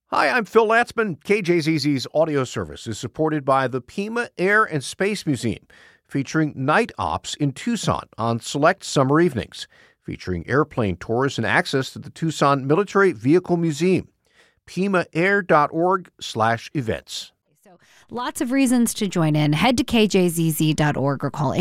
Hi, I'm Phil Latzman. KJZZ's audio service is supported by the Pima Air and Space Museum, featuring night ops in Tucson on select summer evenings, featuring airplane tours and access to the Tucson Military Vehicle Museum. PimaAir.org/events. Lots of reasons to join in. Head to kjzz.org or call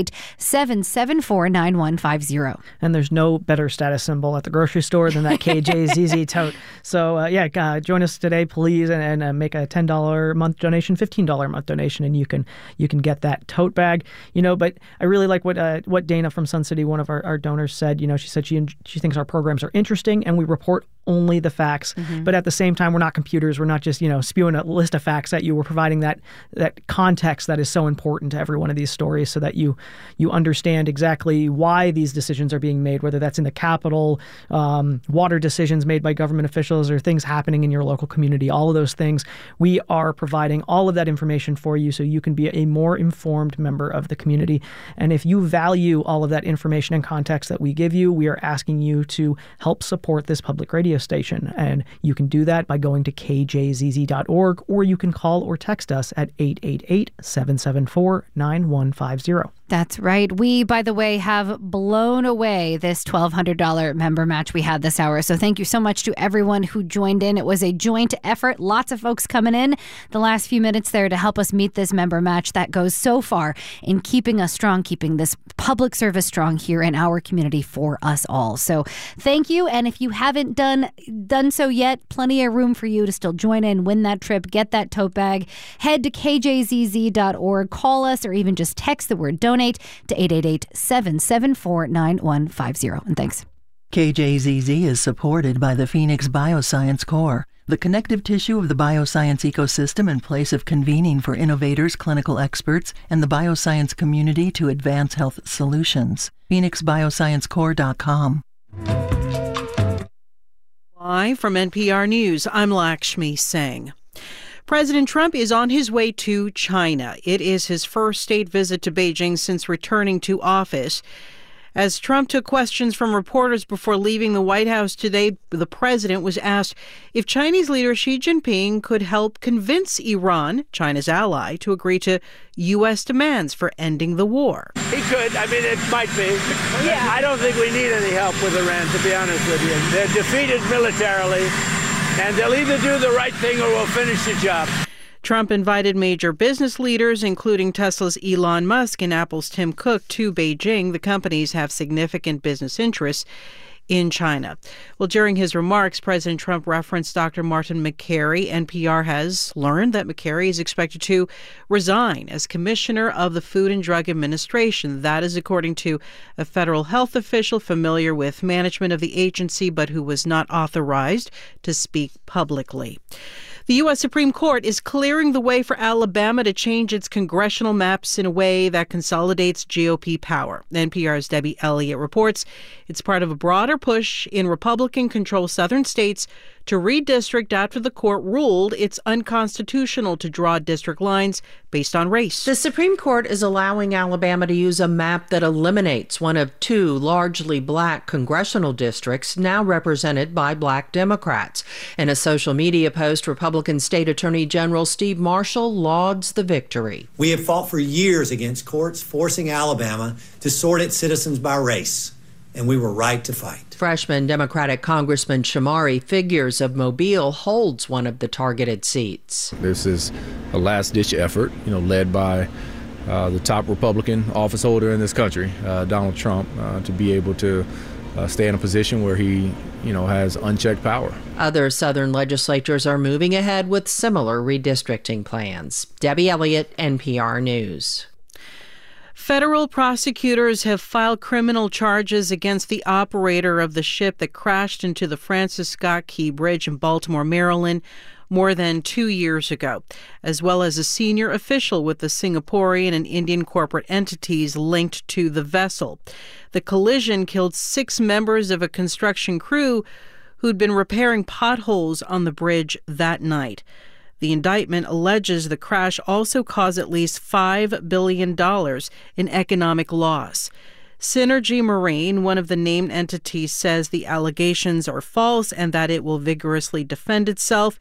888-774-9150. And there's no better status symbol at the grocery store than that KJZZ tote. So, join us today, please, and make a $10 a month donation, $15 a month donation, and you can get that tote bag. But I really like what Dana from Sun City, one of our donors, said. She said she thinks our programs are interesting and we report only the facts. Mm-hmm. But at the same time, we're not computers. We're not just, spewing a list of facts at you. We're providing that context that is so important to every one of these stories so that you understand exactly why these decisions are being made, whether that's in the Capitol, water decisions made by government officials, or things happening in your local community, all of those things. We are providing all of that information for you so you can be a more informed member of the community. And if you value all of that information and context that we give you, we are asking you to help support this public radio station. And you can do that by going to kjzz.org, or you can call or text us at 888-774-9150. That's right. We, by the way, have blown away this $1,200 member match we had this hour. So thank you so much to everyone who joined in. It was a joint effort. Lots of folks coming in the last few minutes there to help us meet this member match that goes so far in keeping us strong, keeping this public service strong here in our community for us all. So thank you. And if you haven't done so yet, plenty of room for you to still join in, win that trip, get that tote bag. Head to kjzz.org, call us, or even just text the word donate to 888-774-9150. And thanks. KJZZ is supported by the Phoenix Bioscience Core, the connective tissue of the bioscience ecosystem and place of convening for innovators, clinical experts, and the bioscience community to advance health solutions. PhoenixBioscienceCore.com. Live from NPR News, I'm Lakshmi Singh. President Trump is on his way to China. It is his first state visit to Beijing since returning to office. As Trump took questions from reporters before leaving the White House today, the president was asked if Chinese leader Xi Jinping could help convince Iran, China's ally, to agree to U.S. demands for ending the war. He could. It might be. Yeah. I don't think we need any help with Iran, to be honest with you. They're defeated militarily. And they'll either do the right thing or we'll finish the job. Trump invited major business leaders, including Tesla's Elon Musk and Apple's Tim Cook, to Beijing. The companies have significant business interests in China. Well, during his remarks, President Trump referenced Dr. Martin Makary. NPR has learned that Makary is expected to resign as commissioner of the Food and Drug Administration. That is according to a federal health official familiar with management of the agency, but who was not authorized to speak publicly. The U.S. Supreme Court is clearing the way for Alabama to change its congressional maps in a way that consolidates GOP power. NPR's Debbie Elliott reports it's part of a broader push in Republican-controlled southern states to redistrict after the court ruled it's unconstitutional to draw district lines based on race. The Supreme Court is allowing Alabama to use a map that eliminates one of two largely black congressional districts now represented by black Democrats. In a social media post, Republican State Attorney General Steve Marshall lauds the victory. We have fought for years against courts forcing Alabama to sort its citizens by race, and we were right to fight. Freshman Democratic Congressman Shamari Figures of Mobile holds one of the targeted seats. This is a last-ditch effort, led by the top Republican office holder in this country, Donald Trump, to be able to stay in a position where he, has unchecked power. Other Southern legislatures are moving ahead with similar redistricting plans. Debbie Elliott, NPR News. Federal prosecutors have filed criminal charges against the operator of the ship that crashed into the Francis Scott Key Bridge in Baltimore, Maryland, more than 2 years ago, as well as a senior official with the Singaporean and Indian corporate entities linked to the vessel. The collision killed 6 members of a construction crew who'd been repairing potholes on the bridge that night. The indictment alleges the crash also caused at least $5 billion in economic loss. Synergy Marine, one of the named entities, says the allegations are false and that it will vigorously defend itself.